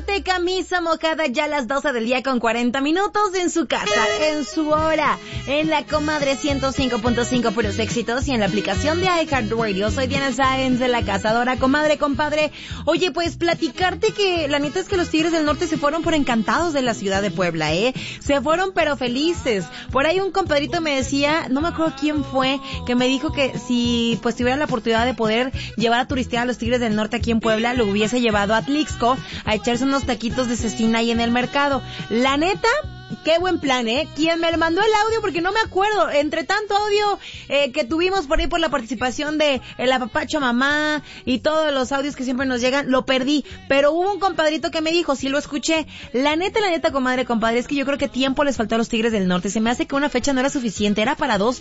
Ponte camisa mojada ya a las 12 del día con 40 minutos en su casa, en su hora, en la Comadre 105.5 puros éxitos y en la aplicación de iHeartRadio. Soy Diana Sáenz de la Cazadora, comadre, compadre. Oye, pues platicarte que la neta es que los Tigres del Norte se fueron por encantados de la ciudad de Puebla, se fueron pero felices. Por ahí un compadrito me decía, no me acuerdo quién fue, que me dijo que si pues tuviera la oportunidad de poder llevar a turistear a los Tigres del Norte aquí en Puebla, lo hubiese llevado a Atlixco a echarse unos taquitos de cecina ahí en el mercado. La neta, qué buen plan, ¿Quién me mandó el audio? Porque no me acuerdo. Entre tanto audio que tuvimos por ahí por la participación de el apapacho mamá y todos los audios que siempre nos llegan, lo perdí. Pero hubo un compadrito que me dijo, sí lo escuché. La neta, comadre, compadre, es que yo creo que tiempo les faltó a los Tigres del Norte. Se me hace que una fecha no era suficiente, era para dos